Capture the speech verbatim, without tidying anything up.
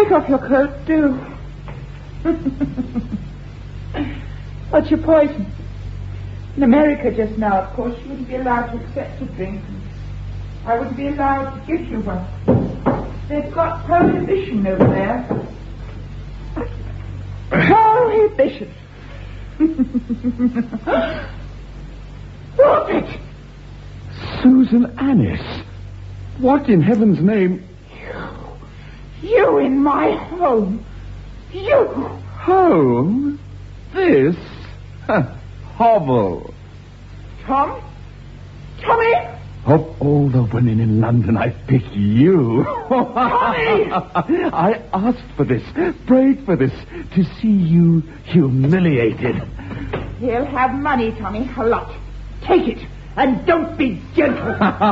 Take off your coat, do. What's your poison? In America just now, of course, you wouldn't be allowed to accept a drink. I wouldn't be allowed to give you one. They've got prohibition over there. Prohibition. Robert! Susan Annis. What in heaven's name? You. You in my home. You. Home? This? Huh. Hovel. Tom? Tommy? Of all the women in London, I picked you. Tommy! I asked for this, prayed for this, to see you humiliated. He'll have money, Tommy, a lot. Take it, and don't be gentle.